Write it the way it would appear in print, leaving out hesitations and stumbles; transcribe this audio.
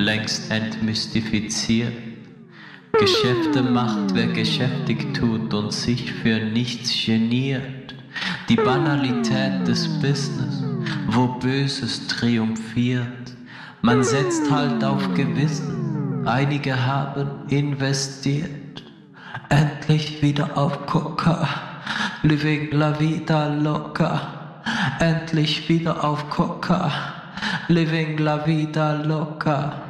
längst entmystifiziert. Geschäfte macht, wer geschäftig tut und sich für nichts geniert. Die Banalität des Business, wo Böses triumphiert. Man setzt halt auf Gewissen, einige haben investiert. Endlich wieder auf Coca, living la vida loca. Endlich wieder auf Coca, living la vida loca.